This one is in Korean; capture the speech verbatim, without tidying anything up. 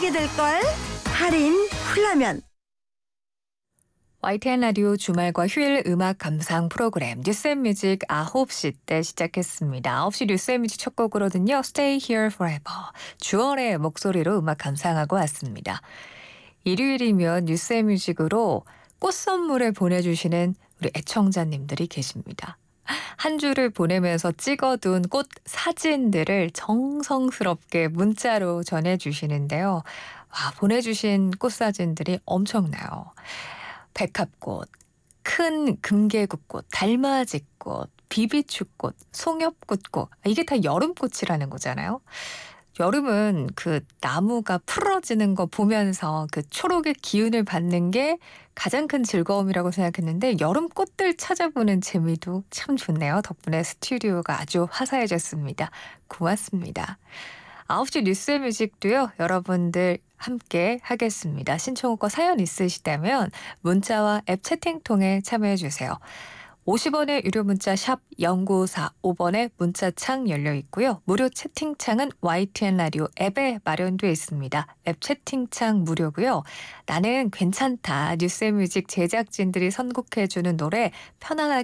알게 될걸. 할인 훌라면. 와이티엔 라디오 주말과 휴일 음악 감상 프로그램 뉴스앤뮤직 아홉 시 때 시작했습니다. 아홉 시 뉴스앤뮤직 첫 곡으로는요. Stay Here Forever. 주얼의 목소리로 음악 감상하고 왔습니다. 일요일이면 뉴스앤뮤직으로 꽃 선물을 보내주시는 우리 애청자님들이 계십니다. 한 주를 보내면서 찍어둔 꽃 사진들을 정성스럽게 문자로 전해주시는데요. 와, 보내주신 꽃 사진들이 엄청나요. 백합꽃, 큰 금개국꽃, 달맞이꽃, 비비추꽃, 송엽꽃꽃. 이게 다 여름꽃이라는 거잖아요. 여름은 그 나무가 풀어지는 거 보면서 그 초록의 기운을 받는 게 가장 큰 즐거움이라고 생각했는데 여름 꽃들 찾아보는 재미도 참 좋네요. 덕분에 스튜디오가 아주 화사해졌습니다. 고맙습니다. 아홉 시 뉴스뮤직도요. 여러분들 함께 하겠습니다. 신청곡과 사연 있으시다면 문자와 앱 채팅 통해 참여해 주세요. 오십 원의 유료 문자 샵 공구사오 번에 문자창 열려 있고요. 무료 채팅창은 와이티엔 라디오 앱에 마련되어 있습니다. 앱 채팅창 무료고요. 나는 괜찮다. 뉴스뮤직 제작진들이 선곡해주는 노래 편안하게